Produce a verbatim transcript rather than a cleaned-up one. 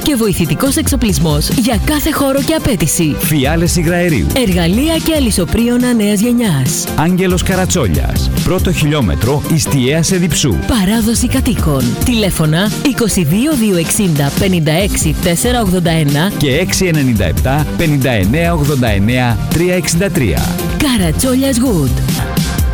και βοηθητικός εξοπλισμός για κάθε χώρο και απέτηση. Φιάλες υγραερίου. Εργαλεία και αλυσοπρίωνα νέας γενιάς. Άγγελος Καρατσόλιας. Πρώτο χιλιόμετρο Ιστιαίας Εδιψού. Παράδοση κατοίκων. Τηλέφωνα είκοσι δύο διακόσια εξήντα πενήντα έξι τετρακόσια ογδόντα ένα και έξι εννιά επτά πενήντα εννέα ογδόντα εννέα τριακόσια εξήντα τρία. Καρατσόλιας Wood.